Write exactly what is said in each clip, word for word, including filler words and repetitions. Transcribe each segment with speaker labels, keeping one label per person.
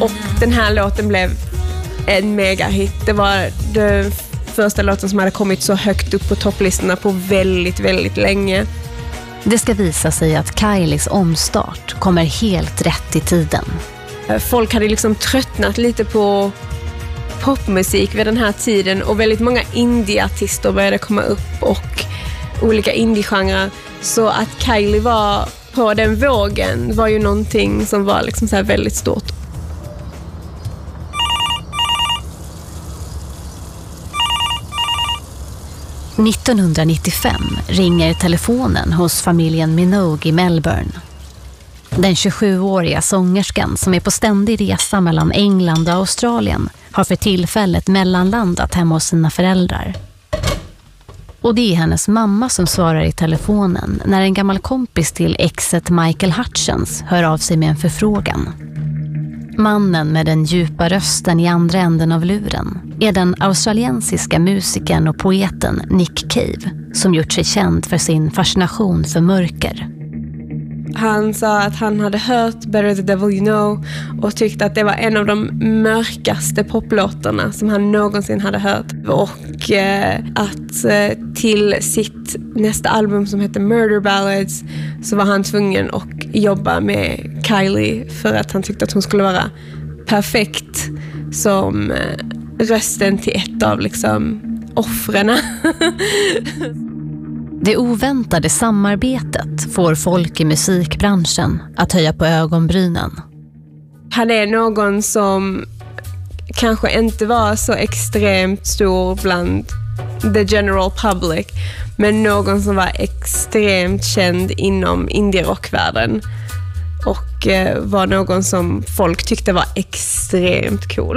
Speaker 1: Och den här låten blev en mega hit. Det var den första låten som hade kommit så högt upp på topplistorna på väldigt, väldigt länge.
Speaker 2: Det ska visa sig att Kylies omstart kommer helt rätt i tiden.
Speaker 1: Folk hade liksom tröttnat lite på popmusik vid den här tiden och väldigt många indie-artister började komma upp och olika indie-genrer. Så att Kylie var på den vågen var ju någonting som var liksom så här väldigt stort.
Speaker 2: nittonhundranittiofem ringer telefonen hos familjen Minogue i Melbourne. Den tjugosjuåriga sångerskan som är på ständig resa mellan England och Australien har för tillfället mellanlandat hemma hos sina föräldrar. Och det är hennes mamma som svarar i telefonen när en gammal kompis till exet Michael Hutchence hör av sig med en förfrågan. Mannen med den djupa rösten i andra änden av luren är den australiensiska musikern och poeten Nick Cave som gjort sig känd för sin fascination för mörker.
Speaker 1: Han sa att han hade hört Better the Devil You Know och tyckte att det var en av de mörkaste poplåtarna som han någonsin hade hört. Och eh, att eh, till sitt nästa album som heter Murder Ballads så var han tvungen att jobba med Kylie för att han tyckte att hon skulle vara perfekt som eh, rösten till ett av liksom offrena.
Speaker 2: Det oväntade samarbetet får folk i musikbranschen att höja på ögonbrynen.
Speaker 1: Han är någon som kanske inte var så extremt stor bland the general public, men någon som var extremt känd inom indie-rockvärlden och eh, var någon som folk tyckte var extremt cool.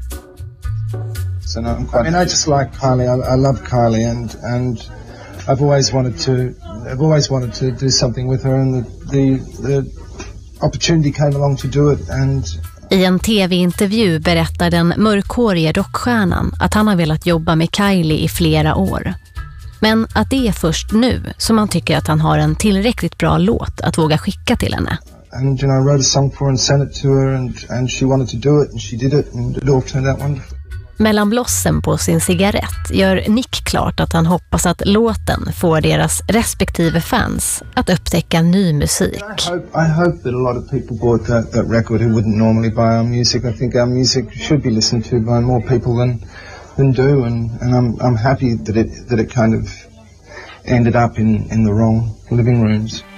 Speaker 3: So no, I'm quite, I mean, I just like Kylie. I, I love Kylie, and and I've always wanted to. I've always wanted to do something with her, and the the, the opportunity came along to do it. And
Speaker 2: i en tv-intervju berättar den mörkhåriga rockstjärnan att han har velat jobba med Kylie i flera år. Men att det är först nu som man tycker att han har en tillräckligt bra låt att våga skicka till henne.
Speaker 3: And you know, I wrote a song for her and sent it to her, and and she wanted to do it, and she did it, and it all turned out wonderful.
Speaker 2: Mellan blossen på sin cigarett gör Nick klart att han hoppas att låten får deras respektive fans att upptäcka ny musik.
Speaker 3: I hope, I hope that a lot of people bought that, that record who wouldn't normally buy our music. I think our music should be listened to by more people than than do, and, and I'm I'm happy that it that it kind of ended up in, in the wrong living rooms.